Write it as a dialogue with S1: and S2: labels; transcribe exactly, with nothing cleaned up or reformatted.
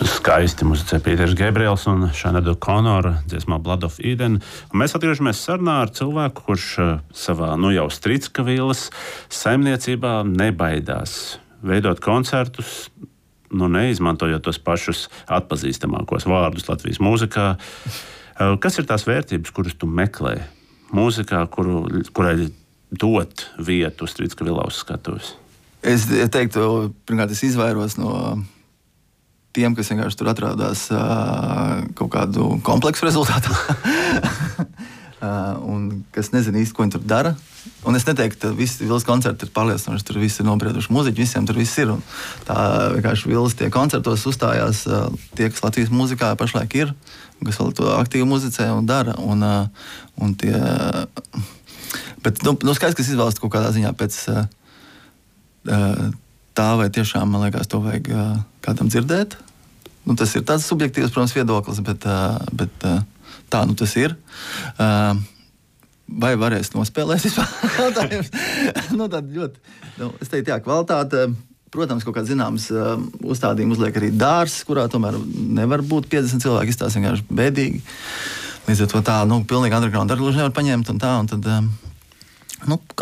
S1: Skaisti muzicē Pīters Gabriels un Sinead O'Connor dziesmā Blood of Eden. Un mēs atgriežamies sarunā ar cilvēku, kurš savā nu jau Strickavilas saimniecībā nebaidās veidot koncertus, nu neizmantojot tos pašus atpazīstamākos vārdus Latvijas mūzikā. Kas ir tās vērtības, kuras tu meklē mūzikā, kuru, kurai dot vietu Strickavilā uz skatuves?
S2: Es teiktu, pirmkārt, es izvairos no tiem, kas vienkārši tur atrādās uh, kaut kādu kompleksu rezultātā. uh, un kas nezina īsti, ko viņi tur dara. Un es neteiktu, ka visi Vilas koncerti ir pārliecinoši, tur visi ir nobrieduši muziķi, visiem tur viss ir. Un tā vienkārši Vilas tie koncertos uzstājās uh, tie, kas Latvijas mūzikā pašlaik ir, kas vēl to aktīvi muzicē un dara. Un, uh, un tie, uh, bet, nu, nu skaidrs, kas izvēlas kaut kādā ziņā pēc uh, uh, tā, vai tiešām, man liekas, to vajag uh, kādam dzirdēt. Nu, tas ir tāds subjektīvs, protams, viedoklis, bet, uh, bet uh, tā nu tas ir. Uh, vai varēs nospēlēt vispār? nu, tad ļoti, nu, es teiktu, jā, kvalitāte, protams, kaut kāds zināms uh, uzstādījums uzliek arī dārs, kurā tomēr nevar būt piecdesmit cilvēki, izstās vienkārši bēdīgi. Līdz ar to tā, nu, pilnīgi underground arī nevar paņemt un tā, un tad, uh, nu,